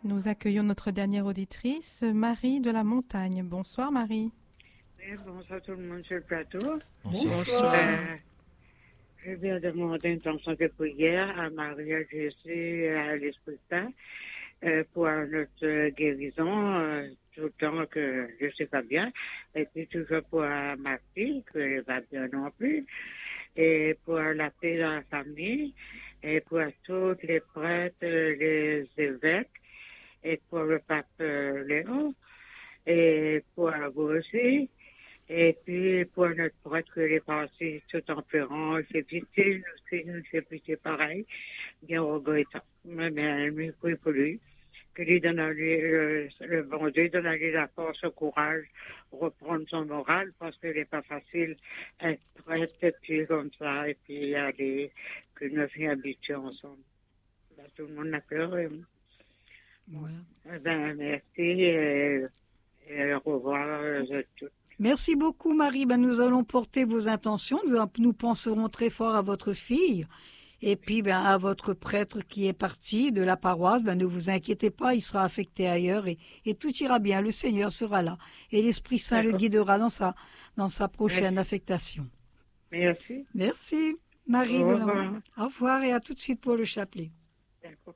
Nous accueillons notre dernière auditrice, Marie de la Montagne. Bonsoir Marie. Oui, bonsoir tout le monde sur le plateau. Bonsoir. Je viens demander une intention de prière à Maria Jésus et à l'Esprit Saint pour notre guérison, tout le temps que je ne sais pas bien, et puis toujours pour ma fille, qu'elle va bien non plus, et pour la paix dans la famille, et pour tous les prêtres, les évêques, et pour le pape Léon, et pour vous aussi, et puis pour notre prêtre qui est passé tout en pleurant, c'est difficile, nous c'est plutôt pareil, bien regrettant. Mais je prie pour lui, que lui donne le bon Dieu donne à lui la force, le courage, reprendre son moral, parce qu'il n'est pas facile être prêtre, puis comme ça, et puis aller, que nous soyons habitués ensemble. Ben, tout le monde a pleuré. Voilà. Ben, merci et au revoir tout. Merci beaucoup, Marie. Nous allons porter vos intentions. Nous penserons très fort à votre fille et puis à votre prêtre qui est parti de la paroisse. Ne vous inquiétez pas, il sera affecté ailleurs et tout ira bien. Le Seigneur sera là et l'Esprit Saint le guidera dans sa prochaine affectation. Merci. Merci, Marie. Au revoir. Au revoir et à tout de suite pour le chapelet. D'accord.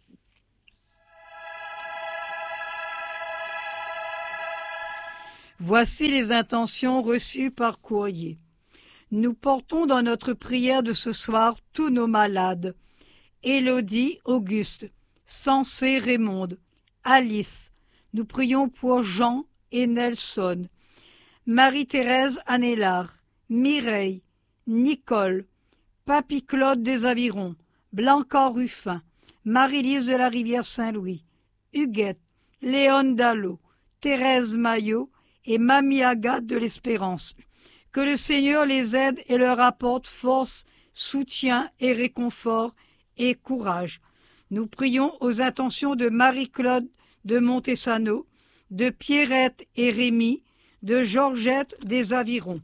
Voici les intentions reçues par courrier. Nous portons dans notre prière de ce soir tous nos malades. Élodie, Auguste, Sensé, Raymonde, Alice. Nous prions pour Jean et Nelson. Marie-Thérèse Annelard, Mireille, Nicole, Papy Claude des Avirons, Blanca Ruffin, Marie-Lise de la Rivière Saint-Louis, Huguette, Léon Dallot, Thérèse Maillot et Mamie Agathe de l'Espérance. Que le Seigneur les aide et leur apporte force, soutien et réconfort et courage. Nous prions aux intentions de Marie-Claude de Montesano, de Pierrette et Rémy, de Georgette des Avirons.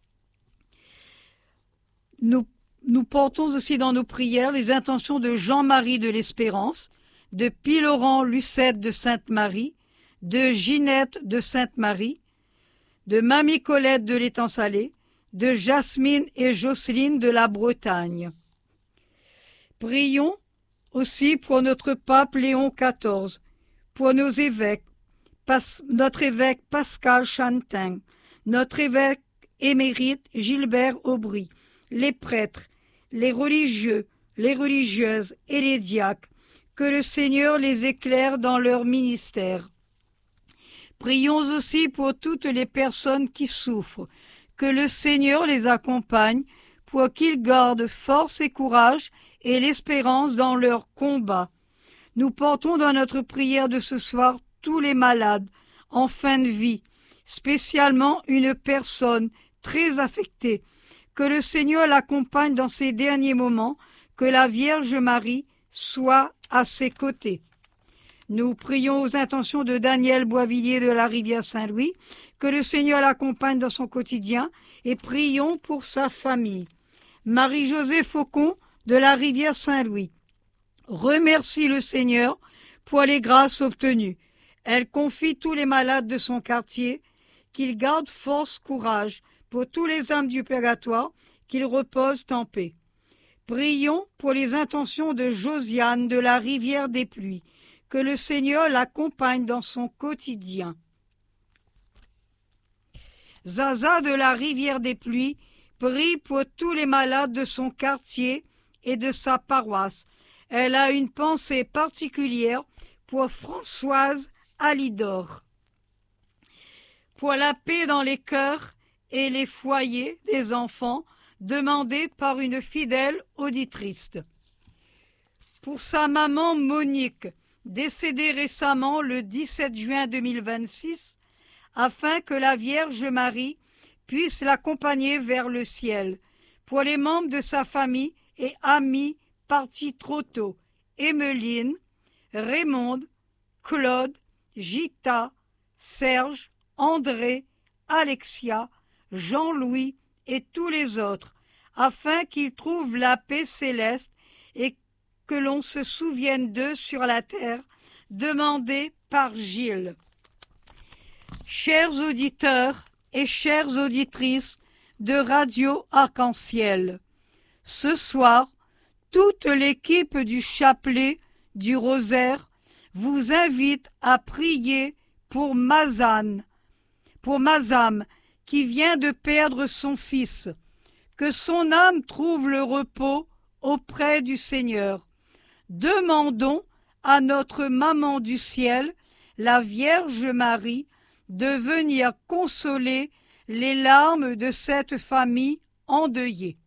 Nous portons aussi dans nos prières les intentions de Jean-Marie de l'Espérance, de Pie-Laurent Lucette de Sainte-Marie, de Ginette de Sainte-Marie, de Mamie Colette de l'Étang-Salé, de Jasmine et Jocelyne de la Bretagne. Prions aussi pour notre pape Léon XIV, pour nos évêques, notre évêque Pascal Chantin, notre évêque émérite Gilbert Aubry, les prêtres, les religieux, les religieuses et les diacres, que le Seigneur les éclaire dans leur ministère. Prions aussi pour toutes les personnes qui souffrent, que le Seigneur les accompagne pour qu'ils gardent force et courage et l'espérance dans leur combat. Nous portons dans notre prière de ce soir tous les malades en fin de vie, spécialement une personne très affectée. Que le Seigneur l'accompagne dans ces derniers moments, que la Vierge Marie soit à ses côtés. Nous prions aux intentions de Daniel Boisvilliers de la Rivière Saint-Louis, que le Seigneur l'accompagne dans son quotidien, et prions pour sa famille. Marie-Josée Faucon de la Rivière Saint-Louis remercie le Seigneur pour les grâces obtenues. Elle confie tous les malades de son quartier, qu'ils gardent force, courage, pour tous les âmes du purgatoire, qu'ils reposent en paix. Prions pour les intentions de Josiane de la Rivière des Pluies, que le Seigneur l'accompagne dans son quotidien. Zaza de la Rivière des Pluies prie pour tous les malades de son quartier et de sa paroisse. Elle a une pensée particulière pour Françoise Alidor. Pour la paix dans les cœurs et les foyers des enfants, demandée par une fidèle auditrice. Pour sa maman Monique, décédée récemment le 17 juin 2026, afin que la Vierge Marie puisse l'accompagner vers le ciel. Pour les membres de sa famille et amis partis trop tôt, Emmeline, Raymonde, Claude, Gita, Serge, André, Alexia, Jean-Louis et tous les autres, afin qu'ils trouvent la paix céleste et que l'on se souvienne d'eux sur la terre demandé par Gilles. Chers auditeurs et chères auditrices de Radio Arc-en-Ciel, ce soir, toute l'équipe du chapelet du Rosaire vous invite à prier pour Mazam, qui vient de perdre son fils. Que son âme trouve le repos auprès du Seigneur. Demandons à notre Maman du ciel, la Vierge Marie, de venir consoler les larmes de cette famille endeuillée.